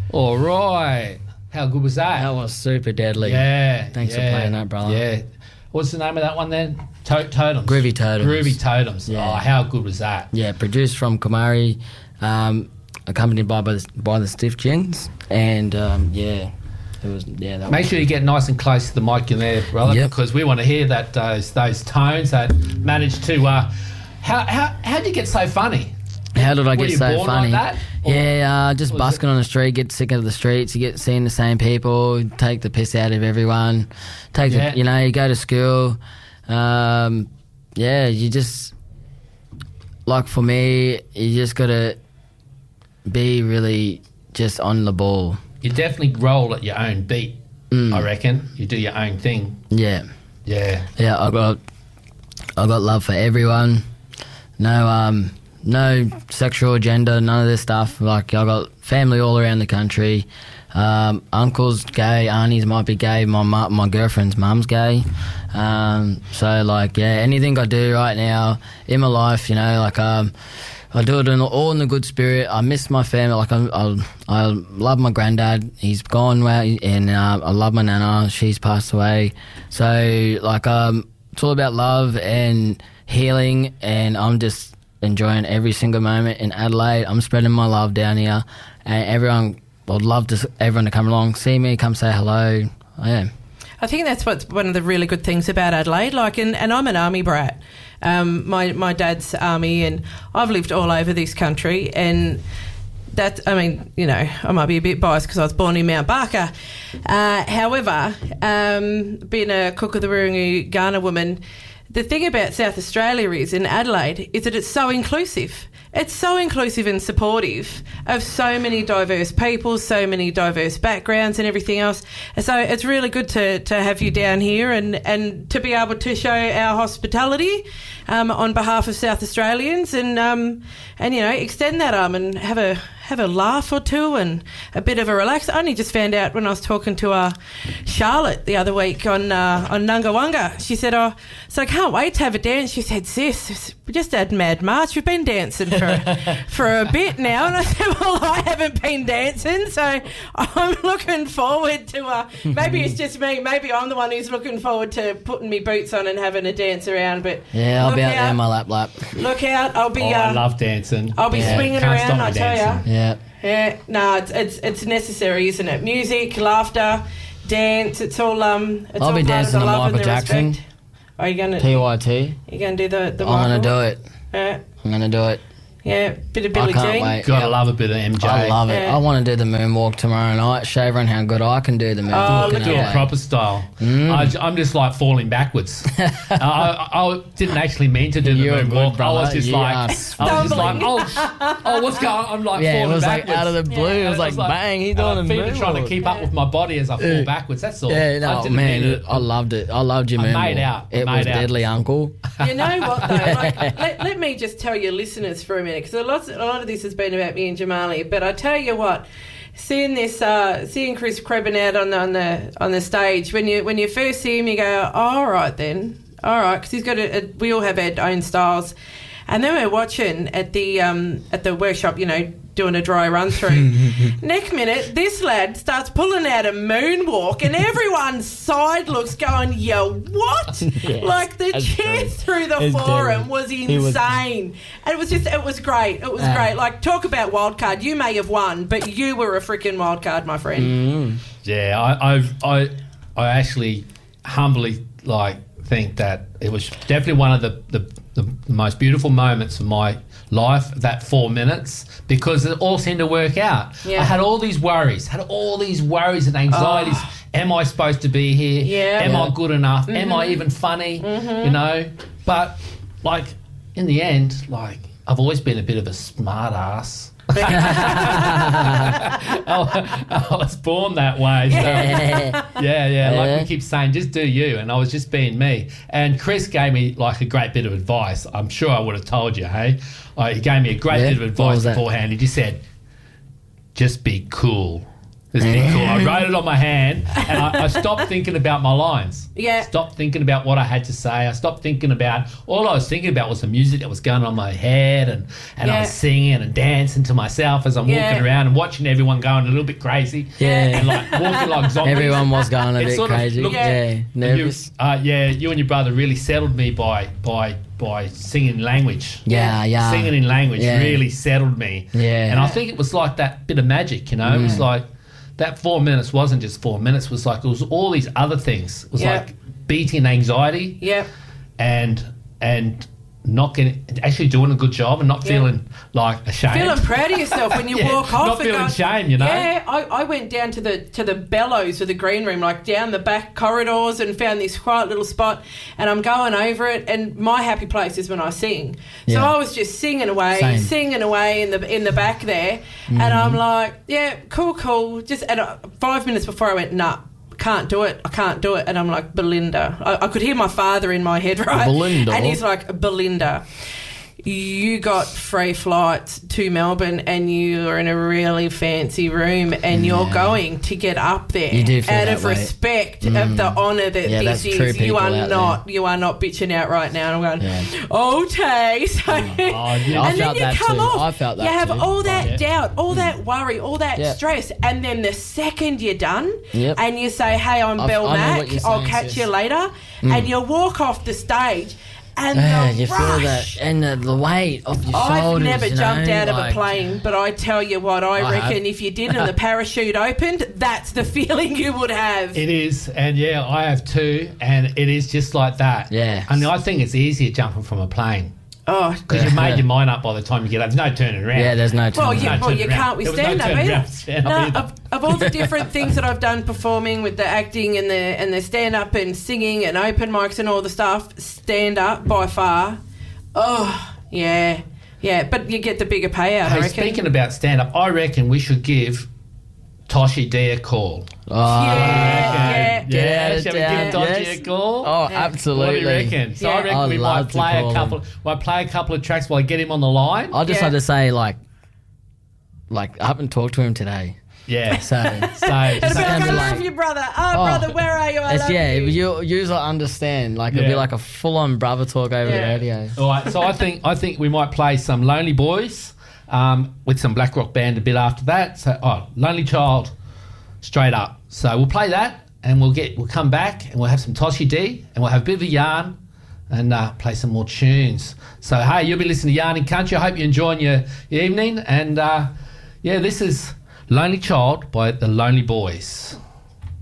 All right. How good was that? That was super deadly. Yeah. Thanks for playing that, brother. Yeah. What's the name of that one then? Totems. Groovy Totems. Groovy Totems. Yeah. Oh, how good was that? Yeah, produced from Kamari, accompanied by the Stiff Gins, and it was that Make was sure you get nice and close to the mic in there, brother, Yep. because we want to hear that those tones that managed to. How'd you get so funny? How did I Were get you so born funny? like that? Or Just was busking on the street, get sick of the streets, you get seeing the same people, take the piss out of everyone, you go to school, you just, like for me, you just got to be really just on the ball. You definitely roll at your own beat, I reckon. You do your own thing. Yeah. Yeah. Yeah, I got love for everyone. No sexual agenda, none of this stuff. Like, I got family all around the country. Uncles gay, aunties might be gay. My girlfriend's mum's gay. Anything I do right now in my life, I do it all in a good spirit. I miss my family. Like, I love my granddad. He's gone now, and I love my nana. She's passed away. So, it's all about love and healing, and I'm just enjoying every single moment in Adelaide. I'm spreading my love down here, and I'd love everyone to come along, see me, come say hello. Yeah. I think that's what's one of the really good things about Adelaide. And I'm an army brat. My dad's army, and I've lived all over this country, and that, I might be a bit biased because I was born in Mount Barker. However, being a cook of the Wirrungoo Kaurna woman, the thing about South Australia in Adelaide is that it's so inclusive. It's so inclusive and supportive of so many diverse people, so many diverse backgrounds and everything else. And so it's really good to have you down here and to be able to show our hospitality on behalf of South Australians and extend that arm and have a laugh or two and a bit of a relax. I only just found out when I was talking to Charlotte the other week on Nungawanga. She said, so I can't wait to have a dance. She said, sis, we just had Mad March. We've been dancing for a bit now. And I said, well, I haven't been dancing, so I'm looking forward to maybe it's just me. Maybe I'm the one who's looking forward to putting me boots on and having a dance around. But yeah, I'll be out there in my lap. Look out. I'll be... I love dancing. I'll be swinging around, I tell you. Yeah. Yeah, no, it's necessary, isn't it? Music, laughter, dance, it's all I'll be dancing to Michael Jackson. Respect. Are you gonna PYT? You gonna do the I'm gonna do it. Yeah. I'm gonna do it. Yeah, bit of Billie I can't Jean. wait. Gotta love a bit of MJ. I love it. Yeah. I want to do the moonwalk tomorrow night. Show everyone how good I can do the moonwalk. look Do at it proper style. I'm just like falling backwards. I didn't actually mean to do the You're moonwalk. good, I was brother. just You like, are oh, what's going on? I'm like Yeah, it falling was backwards. like out of the blue. It was like bang, he's doing a feet are trying to moonwalk. keep up with my body as I fall backwards. That's all. Yeah, I no, didn't mean man, it. I loved it. I loved your I moonwalk. made out. It was deadly, uncle. You know what, though? Let me just tell your listeners for a minute, because a lot of this has been about me and Jamali, but I tell you what, seeing Chris Krebin out on the stage, when you first see him, you go, oh, all right then, all right, because he's got we all have our own styles, and then we're watching at the workshop, doing a dry run through. Next minute, this lad starts pulling out a moonwalk, and everyone's side looks going, yo, what? Yes, like the that's cheer true. through the It's forum deadly. was He was- insane. And it was great. It was great. Like, talk about wild card. You may have won, but you were a freaking wild card, my friend. Yeah, I actually humbly think that it was definitely one of the most beautiful moments of my life, that 4 minutes, because it all seemed to work out. Yeah. I had all these worries and anxieties. Am I supposed to be here? Yeah. Am I good enough? Am I even funny? But in the end, I've always been a bit of a smart ass. I was born that way. So. Yeah. Like we keep saying, just do you. And I was just being me. And Chris gave me a great bit of advice. I'm sure I would have told you, hey? He gave me a great bit of What advice was that? beforehand. He just said, just be cool. It's been cool. I wrote it on my hand, and I stopped thinking about my lines. Yeah. Stopped thinking about what I had to say. I stopped thinking about, all I was thinking about was the music that was going on in my head, and I was singing and dancing to myself as I'm walking around and watching everyone going a little bit crazy. Yeah. And like walking like zombies. Everyone was going a It bit sort of crazy. looked- Nervous. You and your brother really settled me by singing language. Yeah. Singing in language Yeah. really settled me. Yeah. And I think it was like that bit of magic, you know? It was like that 4 minutes wasn't just 4 minutes. It was like, it was all these other things. It was like beating anxiety Yep. and not getting, actually doing a good job and not feeling like ashamed. Feeling proud of yourself when you walk off. Not and feeling go, shame, you know? Yeah, I went down to the bellows of the green room, like down the back corridors, and found this quiet little spot, and I'm going over it, and my happy place is when I sing. So Yeah. I was just singing away in the back there, and I'm like, yeah, cool. Just 5 minutes before I went, nah, can't do it. I can't do it. And I'm like, Belinda. I could hear my father in my head, right? Belinda. And he's like, Belinda, you got free flights to Melbourne and you are in a really fancy room and you're going to get up there You do feel out that of way. respect of the honour that Yeah, this that's true is. You people are out not bitching out right now. And I'm going, Yeah. okay. So, I and then felt you that come too. off. I felt that you have too. all that doubt, all that worry, all that Yeah. stress, and then the second you're done Yep. and you say, hey, I'm Belle I know Mac, what you're I'll saying, catch sis. you later, and you walk off the stage and the You feel rush. that, and the weight off your I've shoulders. never you jumped know, out of like- a plane, but I tell you what, I I reckon have. if you did and the parachute opened, that's the feeling you would have. It is, and yeah, I have too, and it is just like that. Yeah. And I think it's easier jumping from a plane Oh, because you've made your mind up by the time you get up. There's no turning around. Yeah, there's no well, time. you, No well, you turning around. can't There was withstand no that turning either. around to stand up either. Of all the different things that I've done performing with the acting and the stand up and singing and open mics and all the stuff, stand up by far. Oh, yeah. But you get the bigger payout, I Hey, reckon. speaking about stand up, I reckon we should give Toshi D a call. Oh, Yeah. Yeah, shall we give Yeah. Toshi Yes. a call? Oh, Yeah. absolutely. What do you reckon? So I Yeah. reckon I'd we love might to play call a couple of tracks while I get him on the line. I just Yeah. had to say, like, I haven't talked to him today. Yeah. So, And So about, gonna I be love like- you, brother. Oh, brother, where are you? I it's, love yeah, you. you understand. Like, it'd be Yeah. like a full-on brother talk over the Yeah. radio. all right. So I think we might play some Lonely Boys with some Black Rock Band a bit after that. So Lonely Child, straight up. So we'll play that, and we'll come back, and we'll have some Toshi D, and we'll have a bit of a yarn, and play some more tunes. So hey, you'll be listening to Yarning Country. I hope you're enjoying your evening, and this is Lonely Child by the Lonely Boys.